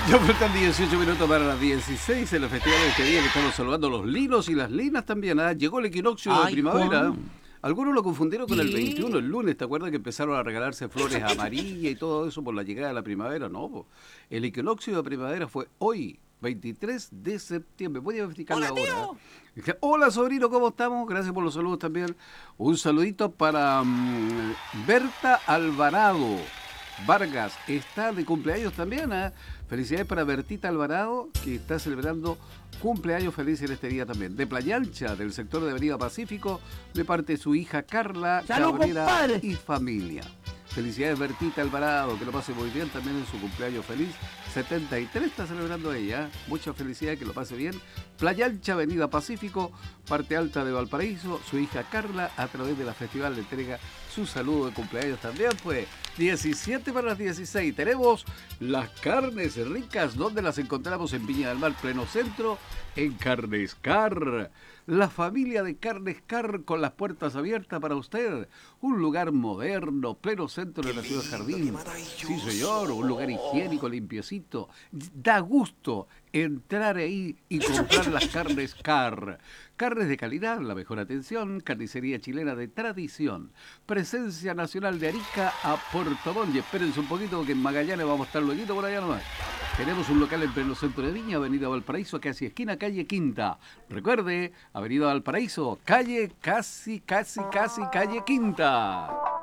Ya faltan 18 minutos para las 16 en el festival de este día que estamos saludando a los linos y las linas también. Llegó el equinoccio de Ay, primavera. Juan. Algunos lo confundieron con el ¿Qué? 21, el lunes. ¿Te acuerdas que empezaron a regalarse flores amarillas y todo eso por la llegada de la primavera? No, po. El equinoccio de primavera fue hoy, 23 de septiembre. Voy a explicar Hola, la hora. tío. Hola, sobrino, ¿cómo estamos? Gracias por los saludos también. Un saludito para Berta Alvarado. Vargas está de cumpleaños también. Felicidades para Bertita Alvarado, que está celebrando cumpleaños feliz en este día también. De Playa Ancha, del sector de Avenida Pacífico, de parte de su hija Carla ¡Salud, Cabrera compadre! y familia. Felicidades Bertita Alvarado, que lo pase muy bien también en su cumpleaños feliz. 73 está celebrando ella. Muchas felicidades, que lo pase bien. Playa Ancha, Avenida Pacífico, parte alta de Valparaíso. Su hija Carla, a través de la festival, le entrega su saludo de cumpleaños también. Pues 17 para las 16. Tenemos las carnes ricas. ¿Dónde las encontramos? En Viña del Mar, pleno centro, en Carnes Car. La familia de Carnes Car, con las puertas abiertas para usted. Un lugar moderno, pleno centro de la ciudad Jardín. Sí, señor, un lugar higiénico, limpiecito. Da gusto entrar ahí y comprar las Carnes Car. Carnes de calidad, la mejor atención, carnicería chilena de tradición. Presencia nacional de Arica a Puerto Montt. Y espérense un poquito, que en Magallanes vamos a estar luego por allá nomás. Tenemos un local en pleno centro de Viña, Avenida Valparaíso, casi esquina, calle Quinta. Recuerde, Avenida Valparaíso, calle calle Quinta.